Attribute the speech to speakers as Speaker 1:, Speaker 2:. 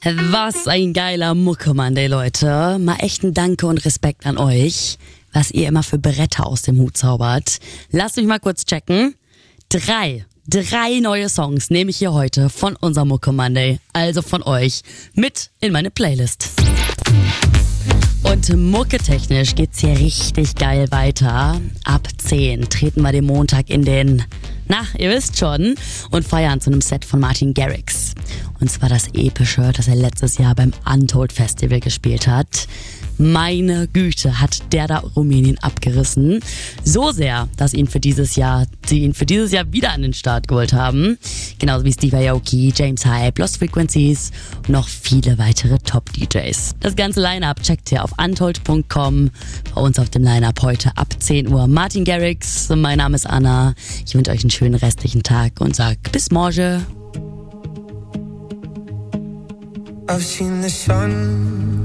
Speaker 1: Was ein geiler Mucke-Monday, Leute. Mal echt ein Danke und Respekt an euch, was ihr immer für Bretter aus dem Hut zaubert. Lasst mich mal kurz checken. Drei neue Songs nehme ich hier heute von unserem Mucke-Monday, also von euch, mit in meine Playlist. Und mucketechnisch geht's hier richtig geil weiter. Ab 10 treten wir den Montag in den, ihr wisst schon, und feiern zu einem Set von Martin Garrix. Und zwar das Epische, das er letztes Jahr beim Untold Festival gespielt hat. Meine Güte, hat der da Rumänien abgerissen. So sehr, dass sie ihn für dieses Jahr wieder an den Start geholt haben. Genauso wie Steve Aoki, James Hype, Lost Frequencies und noch viele weitere Top-DJs. Das ganze Line-Up checkt ihr auf untold.com. Bei uns auf dem Line-Up heute ab 10 Uhr Martin Garrix. Mein Name ist Anna. Ich wünsche euch einen schönen restlichen Tag und sag bis morgen.
Speaker 2: I've seen the sun